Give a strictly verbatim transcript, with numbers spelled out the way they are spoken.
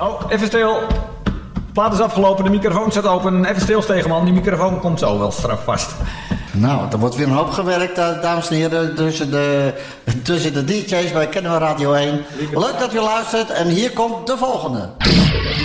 Oh, even stil. Plaat is afgelopen, de microfoon staat open. Even stil, Stegeman. Die microfoon komt zo wel straks vast. Nou, er wordt weer een hoop gewerkt, dames en heren, tussen de, tussen de D J's bij Kennemer Radio één. Leuk dat u luistert en hier komt de volgende.